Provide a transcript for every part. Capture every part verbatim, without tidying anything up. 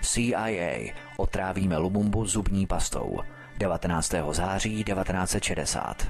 C I A otrávíme Lumumbu zubní pastou. devatenáctého září devatenáct set šedesát.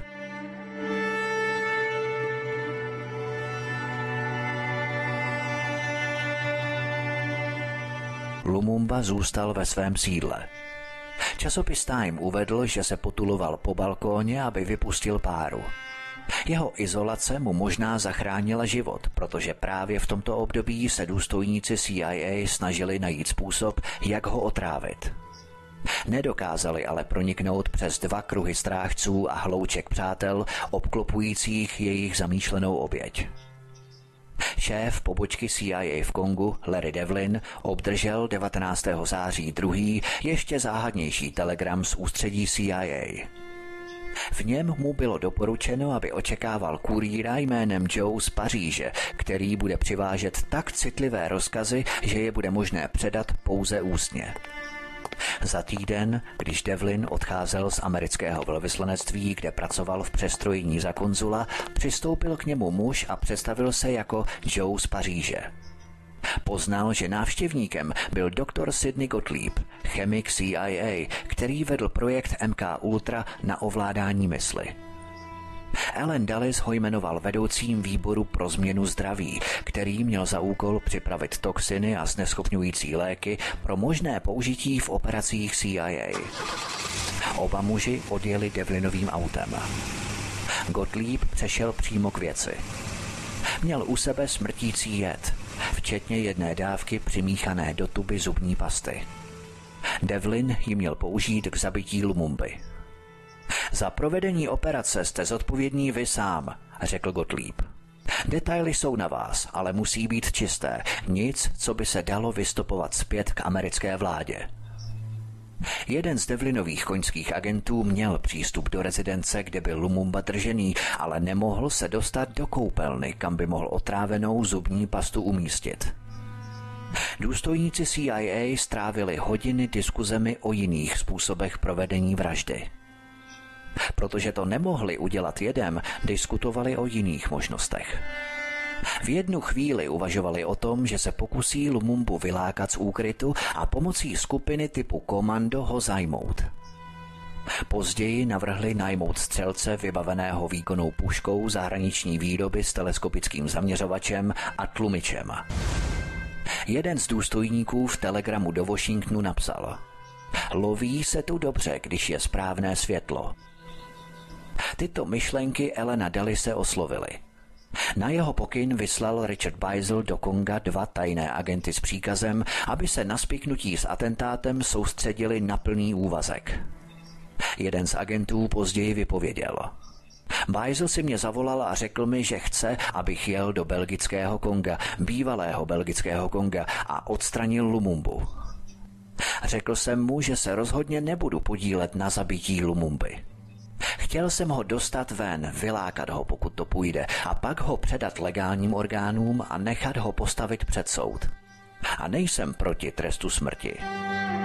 Lumumba zůstal ve svém sídle. Časopis Time uvedl, že se potuloval po balkóně, aby vypustil páru. Jeho izolace mu možná zachránila život, protože právě v tomto období se důstojníci C I A snažili najít způsob, jak ho otrávit. Nedokázali ale proniknout přes dva kruhy strážců a hlouček přátel obklopujících jejich zamýšlenou oběť. Šéf pobočky C I A v Kongu, Larry Devlin, obdržel devatenáctého září druhý ještě záhadnější telegram z ústředí C I A. V něm mu bylo doporučeno, aby očekával kurýra jménem Joe z Paříže, který bude přivážet tak citlivé rozkazy, že je bude možné předat pouze ústně. Za týden, když Devlin odcházel z amerického velvyslanectví, kde pracoval v přestrojení za konzula, přistoupil k němu muž a představil se jako Joe z Paříže. Poznal, že návštěvníkem byl doktor Sidney Gottlieb, chemik C I A, který vedl projekt M K Ultra na ovládání mysli. Allen Dulles ho jmenoval vedoucím výboru pro změnu zdraví, který měl za úkol připravit toxiny a zneschopňující léky pro možné použití v operacích C I A. Oba muži odjeli Devlinovým autem. Gottlieb přešel přímo k věci. Měl u sebe smrtící jed, včetně jedné dávky přimíchané do tuby zubní pasty. Devlin ji měl použít k zabití Lumumby. Za provedení operace jste zodpovědní vy sám, řekl Gottlieb. Detaily jsou na vás, ale musí být čisté. Nic, co by se dalo vystopovat zpět k americké vládě. Jeden z Devlinových koňských agentů měl přístup do rezidence, kde byl Lumumba držený, ale nemohl se dostat do koupelny, kam by mohl otrávenou zubní pastu umístit. Důstojníci C I A strávili hodiny diskuzemi o jiných způsobech provedení vraždy. Protože to nemohli udělat jedem, diskutovali o jiných možnostech. V jednu chvíli uvažovali o tom, že se pokusí Lumumbu vylákat z úkrytu a pomocí skupiny typu komando ho zajmout. Později navrhli najmout střelce vybaveného výkonnou puškou zahraniční výroby s teleskopickým zaměřovačem a tlumičem. Jeden z důstojníků v telegramu do Washingtonu napsal: Loví se tu dobře, když je správné světlo. Tyto myšlenky Allena Dullise oslovily. Na jeho pokyn vyslal Richard Beisel do Konga dva tajné agenty s příkazem, aby se na spiknutí s atentátem soustředili na plný úvazek. Jeden z agentů později vypověděl: Beisel si mě zavolal a řekl mi, že chce, abych jel do belgického Konga, bývalého belgického Konga, a odstranil Lumumbu. Řekl jsem mu, že se rozhodně nebudu podílet na zabití Lumumby. Chtěl jsem ho dostat ven, vylákat ho, pokud to půjde, a pak ho předat legálním orgánům a nechat ho postavit před soud. A nejsem proti trestu smrti.